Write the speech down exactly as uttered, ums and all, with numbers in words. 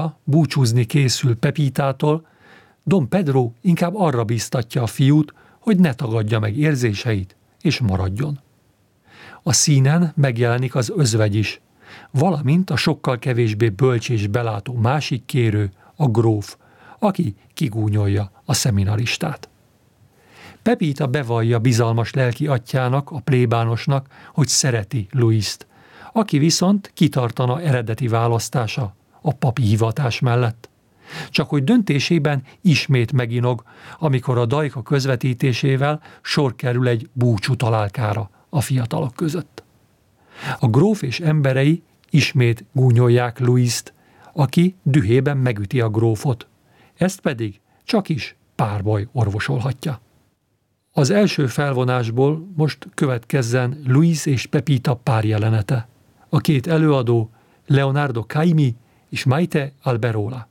búcsúzni készül Pepitától, Don Pedro inkább arra biztatja a fiút, hogy ne tagadja meg érzéseit, és maradjon. A színen megjelenik az özvegy is, valamint a sokkal kevésbé bölcs és belátó másik kérő, a gróf, aki kigúnyolja a szeminaristát. Pepita bevallja bizalmas lelki atyjának, a plébánosnak, hogy szereti Luist, aki viszont kitartana eredeti választása, a papi hivatás mellett. Csak hogy döntésében ismét meginog, amikor a dajka közvetítésével sor kerül egy búcsú találkára a fiatalok között. A gróf és emberei ismét gúnyolják Luist, aki dühében megüti a grófot, ezt pedig csak is párbaj orvosolhatja. Az első felvonásból most következzen Luis és Pepita párjelenete. A két előadó, Leonardo Caymmi és Maite Alberola.